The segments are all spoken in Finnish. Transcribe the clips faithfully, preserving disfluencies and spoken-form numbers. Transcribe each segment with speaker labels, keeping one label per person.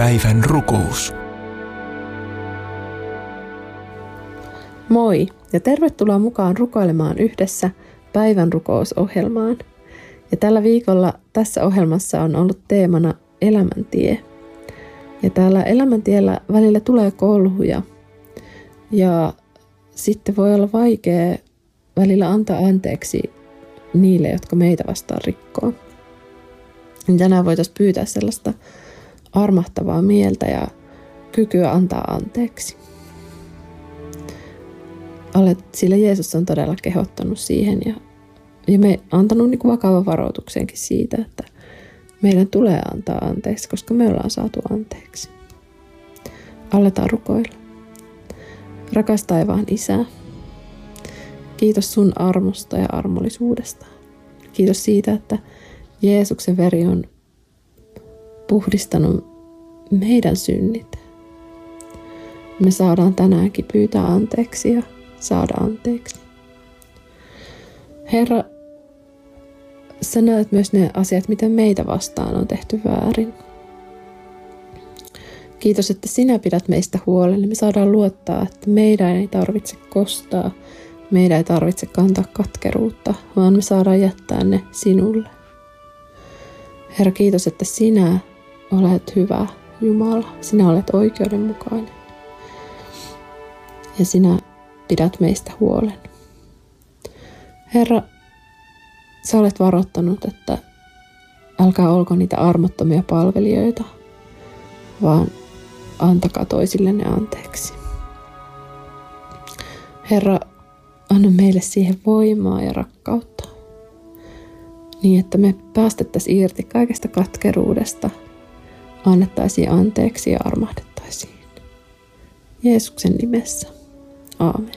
Speaker 1: Päivän rukous.
Speaker 2: Moi ja tervetuloa mukaan rukoilemaan yhdessä päivän rukousohjelmaan. Ja tällä viikolla tässä ohjelmassa on ollut teemana elämäntie. Ja täällä elämäntiellä välillä tulee kolhuja ja sitten voi olla vaikea välillä antaa anteeksi niille, jotka meitä vastaan rikkoo. Tänään voitaisiin pyytää sellaista armahtavaa mieltä ja kykyä antaa anteeksi. Sillä Jeesus on todella kehottanut siihen ja, ja me antanut niin kuin vakavan varoituksenkin siitä, että meidän tulee antaa anteeksi, koska me ollaan saatu anteeksi. Aletaan rukoilla. Rakas taivaan Isä, kiitos sun armosta ja armollisuudesta. Kiitos siitä, että Jeesuksen veri on puhdistanut meidän synnit. Me saadaan tänäänkin pyytää anteeksi ja saada anteeksi. Herra, sä näet myös ne asiat, miten meitä vastaan on tehty väärin. Kiitos, että sinä pidät meistä huolen. Me saadaan luottaa, että meidän ei tarvitse kostaa, meidän ei tarvitse kantaa katkeruutta, vaan me saadaan jättää ne sinulle. Herra, kiitos, että sinä olet hyvä Jumala. Sinä olet oikeudenmukainen. Ja sinä pidät meistä huolen. Herra, sä olet varoittanut, että älkää olko niitä armottomia palvelijoita, vaan antakaa toisillenne anteeksi. Herra, anna meille siihen voimaa ja rakkautta, niin että me päästettäisiin irti kaikesta katkeruudesta, annettaisiin anteeksi ja armahdettaisiin. Jeesuksen nimessä. Aamen.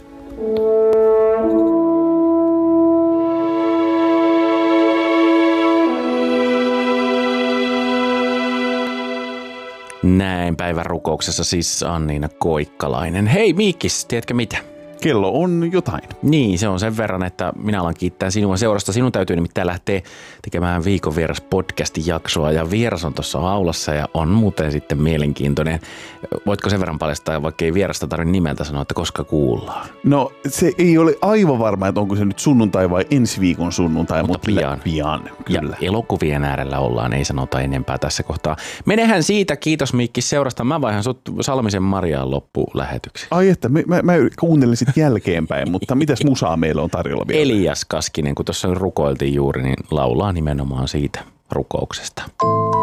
Speaker 3: Näin päivän rukouksessa siis Anniina Koikkalainen. Hei Miikkis, tiedätkö mitä?
Speaker 4: Kello on jotain.
Speaker 3: Niin, se on sen verran, että minä alan kiittää sinua seurasta. Sinun täytyy nimittäin lähteä tekemään viikon vieras podcastin jaksoa ja vieras on tuossa aulassa ja on muuten sitten mielenkiintoinen. Voitko sen verran paljastaa, vaikka ei vierasta tarvitse nimeltä sanoa, että koska kuullaan?
Speaker 4: No se ei ole aivan varma, että onko se nyt sunnuntai vai ensi viikon sunnuntai, mutta,
Speaker 3: mutta pian.
Speaker 4: pian kyllä.
Speaker 3: Ja elokuvien äärellä ollaan, ei sanota enempää tässä kohtaa. Menehän siitä, kiitos Miikki seurasta. Mä vaihan sut Salmisen Mariaan loppulähetyksi.
Speaker 4: Ai että, mä, mä, mä kuuntelin sit jälkeenpäin, mutta mitäs musaa meillä on tarjolla vielä?
Speaker 3: Elias Kaskinen, kun tuossa rukoiltiin juuri, niin laulaa nimenomaan siitä rukouksesta.